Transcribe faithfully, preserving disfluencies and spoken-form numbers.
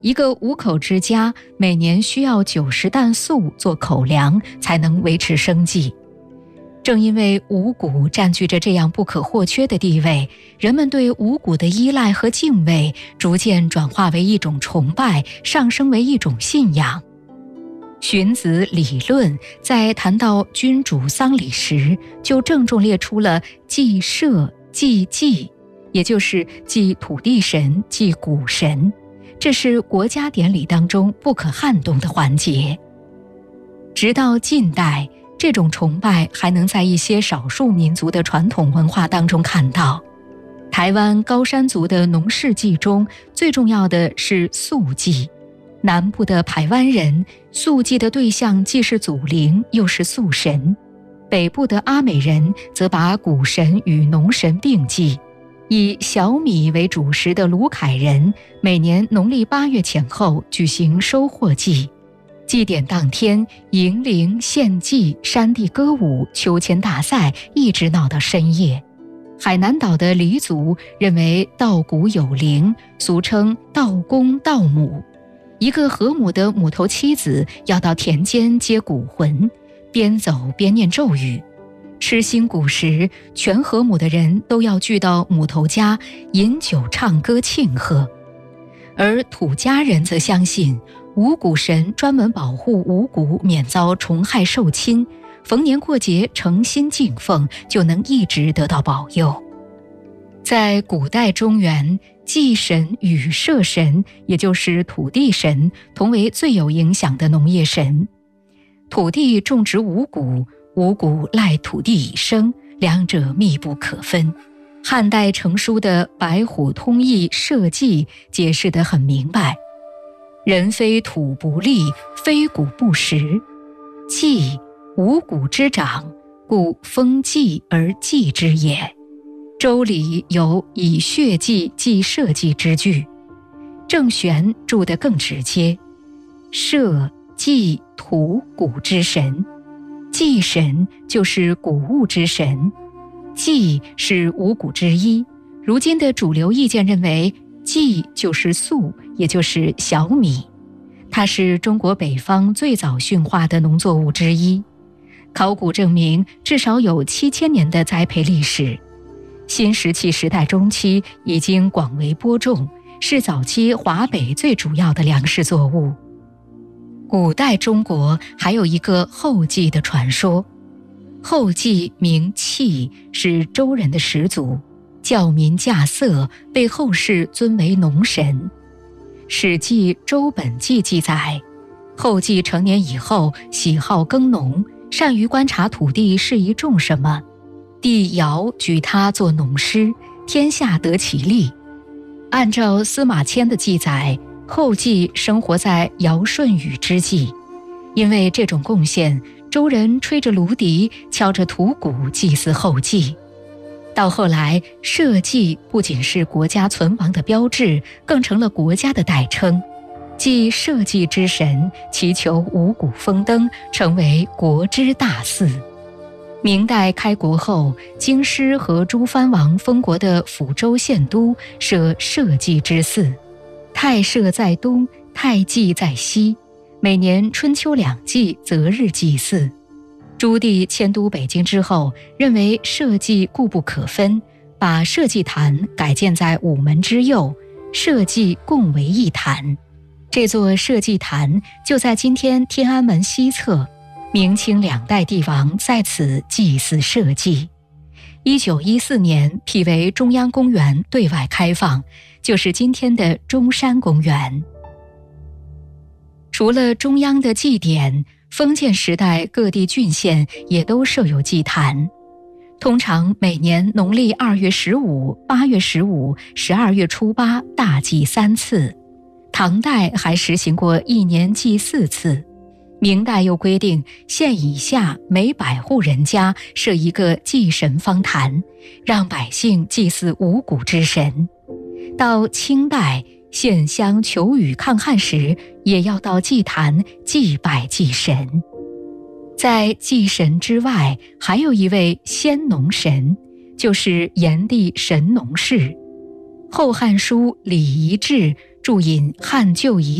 一个五口之家每年需要九十担粟做口粮，才能维持生计。正因为五谷占据着这样不可或缺的地位，人们对五谷的依赖和敬畏逐渐转化为一种崇拜，上升为一种信仰。荀子《理论》在谈到君主丧礼时，就郑重列出了祭社、祭祭，也就是祭土地神、祭谷神，这是国家典礼当中不可撼动的环节。直到近代，这种崇拜还能在一些少数民族的传统文化当中看到。台湾高山族的农事祭中，最重要的是宿祭。南部的排湾人，宿祭的对象既是祖灵，又是宿神；北部的阿美人则把谷神与农神并祭。以小米为主食的鲁凯人，每年农历八月前后举行收获祭。祭典当天，迎灵、献祭、山地歌舞、秋千大赛，一直闹到深夜。海南岛的黎族认为稻谷有灵，俗称稻公稻母。一个和母的母头妻子要到田间接谷魂，边走边念咒语。吃新谷时，全和母的人都要聚到母头家饮酒唱歌庆贺。而土家人则相信五谷神专门保护五谷免遭虫害受侵，逢年过节诚心敬奉，就能一直得到保佑。在古代中原，祭神与社神，也就是土地神，同为最有影响的农业神。土地种植五谷，五谷赖土地以生，两者密不可分。汉代成书的《白虎通义社稷》解释得很明白：人非土不立，非谷不食。稷，五谷之长，故封稷而祭之也。周礼有以血祭祭社稷之句，郑玄注得更直接：社、稷、土、谷之神。稷神就是谷物之神，稷是五谷之一。如今的主流意见认为，稷就是粟，也就是小米，它是中国北方最早驯化的农作物之一。考古证明，至少有七千年的栽培历史。新石器时代中期已经广为播种，是早期华北最主要的粮食作物。古代中国还有一个后稷的传说。后稷名契，是周人的始祖，教民稼穑，被后世尊为农神。史记《周本纪》记载，后稷成年以后，喜好耕农，善于观察土地适宜种什么，帝尧举他做农师，天下得其利。按照司马迁的记载，后稷生活在尧舜禹之际，因为这种贡献，周人吹着芦笛，敲着土鼓祭祀后稷。到后来，社稷不仅是国家存亡的标志，更成了国家的代称。祭社稷之神，祈求五谷丰登，成为国之大祀。明代开国后，京师和诸藩王封国的抚州县都设社稷之祀，太社在东，太祭在西，每年春秋两季择日祭祀。朱棣迁都北京之后，认为社稷固不可分，把社稷坛改建在午门之右，社稷共为一坛。这座社稷坛就在今天天安门西侧，明清两代帝王在此祭祀社稷。一九一四年辟为中央公园对外开放，就是今天的中山公园。除了中央的祭典，封建时代各地郡县也都设有祭坛。通常每年农历二月十五、八月十五、十二月初八大祭三次。唐代还实行过一年祭四次。明代又规定，县以下每百户人家设一个祭神方坛，让百姓祭祀五谷之神。到清代，县乡求雨抗旱时，也要到祭坛祭拜祭神。在祭神之外，还有一位先农神，就是炎帝神农氏。《后汉书·礼仪志》 注引汉旧遗